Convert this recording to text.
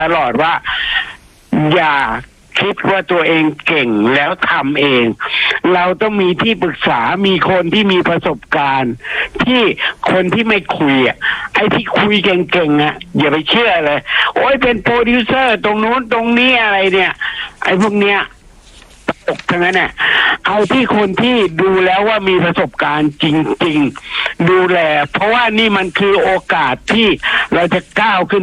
ตลอดว่าอย่าคิดว่าตัวเองเก่งแล้วทำเองเราต้องมีที่ปรึกษามีคนที่มีประสบการณ์ที่คนที่ไม่คุยอ่ะไอ้ที่คุยเก่งๆอ่ะอย่าไปเชื่อเลยโอ้ยเป็นโปรดิวเซอร์ตรงนู้นตรงนี้อะไรเนี่ยไอ้พวกเนี้ยตกทั้งนั้นเนี่ยเอาที่คนที่ดูแล้วว่ามีประสบการณ์จริงๆดูแลเพราะว่านี่มันคือโอกาสที่เราจะก้าวขึ้น